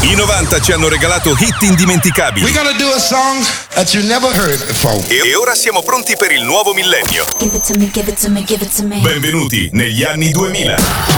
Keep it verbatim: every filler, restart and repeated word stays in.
I novanta ci hanno regalato hit indimenticabili. We're gonna do a song that you never heard before. E ora siamo pronti per il nuovo millennio. Give it to me, give it to me, give it to me. Benvenuti negli anni duemila.